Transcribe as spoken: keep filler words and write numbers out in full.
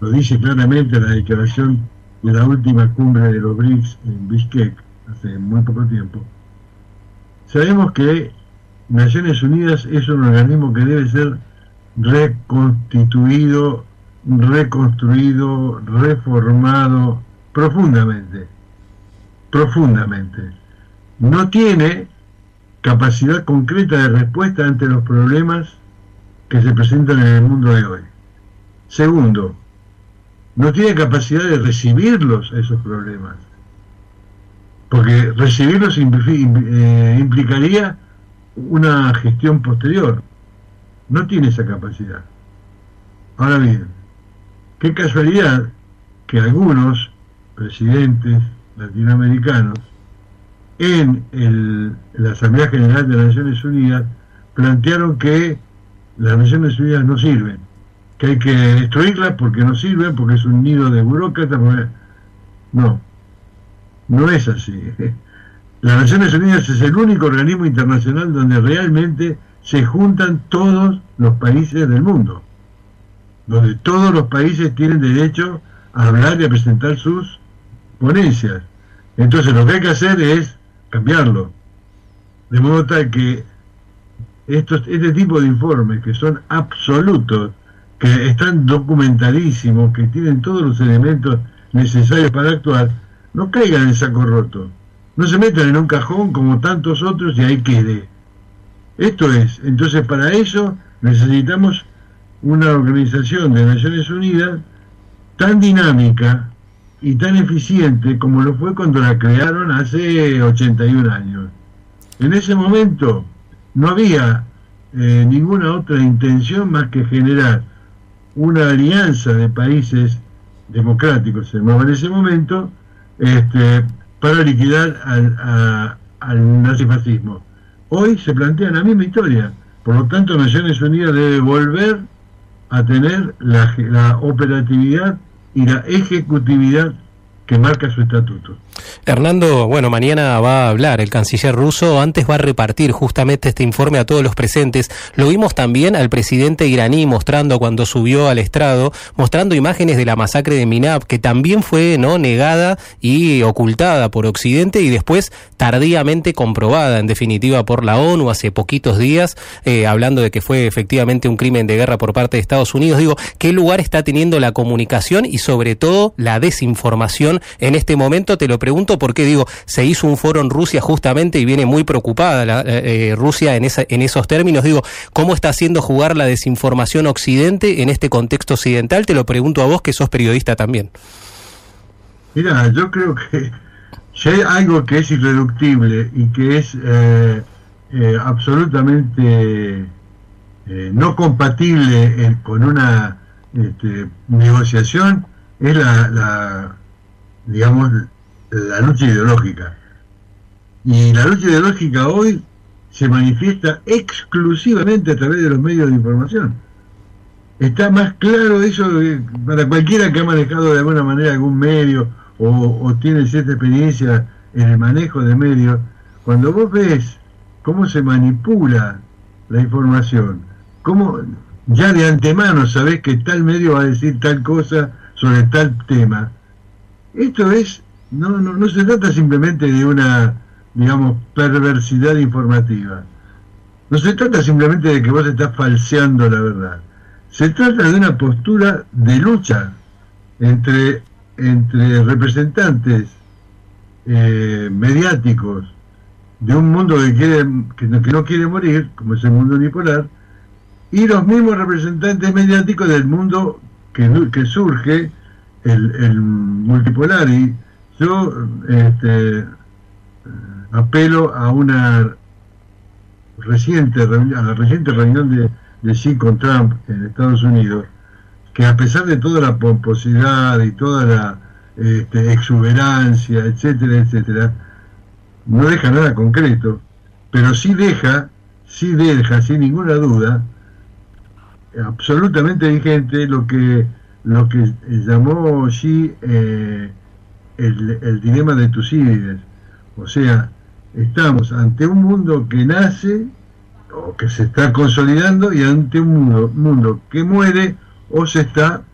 lo dice claramente la declaración de la última cumbre de los B R I C S en Bishkek, hace muy poco tiempo. Sabemos que Naciones Unidas es un organismo que debe ser reconstituido, reconstruido, reformado profundamente, profundamente. No tiene capacidad concreta de respuesta ante los problemas que se presentan en el mundo de hoy. Segundo, no tiene capacidad de recibirlos, esos problemas, porque recibirlos implicaría una gestión posterior. No tiene esa capacidad. Ahora bien, qué casualidad que algunos presidentes latinoamericanos en el, la Asamblea General de las Naciones Unidas plantearon que las Naciones Unidas no sirven, que hay que destruirlas porque no sirven, porque es un nido de burócratas. Porque... no, no es así. Las Naciones Unidas es el único organismo internacional donde realmente se juntan todos los países del mundo, donde todos los países tienen derecho a hablar y a presentar sus ponencias. Entonces lo que hay que hacer es cambiarlo, de modo tal que estos, este tipo de informes, que son absolutos, que están documentadísimos, que tienen todos los elementos necesarios para actuar, no caigan en saco roto, no se metan en un cajón como tantos otros y ahí quede. Esto es, entonces para eso necesitamos una organización de Naciones Unidas tan dinámica y tan eficiente como lo fue cuando la crearon hace ochenta y un años. En ese momento no había eh, ninguna otra intención más que generar una alianza de países democráticos, se llamaba en ese momento, este, para liquidar al, a, al nazifascismo. Hoy se plantea la misma historia, por lo tanto Naciones Unidas debe volver a tener la, la operatividad y la ejecutividad que marca su estatuto. Hernando, bueno, mañana va a hablar el canciller ruso, antes va a repartir justamente este informe a todos los presentes. Lo vimos también al presidente iraní mostrando cuando subió al estrado, mostrando imágenes de la masacre de Minab, que también fue no negada y ocultada por Occidente y después tardíamente comprobada, en definitiva, por la ONU hace poquitos días, eh, hablando de que fue efectivamente un crimen de guerra por parte de Estados Unidos. Digo, ¿qué lugar está teniendo la comunicación y sobre todo la desinformación en este momento? Te lo pregunto porque, digo, se hizo un foro en Rusia justamente y viene muy preocupada la, eh, Rusia en, esa, en esos términos. Digo, ¿cómo está haciendo jugar la desinformación Occidente en este contexto occidental? Te lo pregunto a vos, que sos periodista también. Mira, yo creo que si hay algo que es irreductible y que es eh, eh, absolutamente eh, no compatible eh, con una este, negociación, es la, la digamos, la lucha ideológica. Y la lucha ideológica hoy se manifiesta exclusivamente a través de los medios de información. Está más claro eso para cualquiera que ha manejado de alguna manera algún medio o, o tiene cierta experiencia en el manejo de medios. Cuando vos ves cómo se manipula la información, cómo ya de antemano sabés que tal medio va a decir tal cosa sobre tal tema. Esto es, no, no, no se trata simplemente de una, digamos, perversidad informativa. No se trata simplemente de que vos estás falseando la verdad. Se trata de una postura de lucha entre, entre representantes eh, mediáticos de un mundo que, quiere, que, no, que no quiere morir, como es el mundo unipolar, y los mismos representantes mediáticos del mundo que, que surge, el, el multipolar. Y yo este, apelo a una reciente a la reciente reunión de, de Xi con Trump en Estados Unidos, que a pesar de toda la pomposidad y toda la este, exuberancia, etcétera, etcétera, no deja nada concreto, pero sí deja, sí deja, sin ninguna duda, absolutamente vigente lo que lo que llamó Xi eh, el, el dilema de Tucídides. O sea, estamos ante un mundo que nace o que se está consolidando y ante un mundo, mundo que muere o se está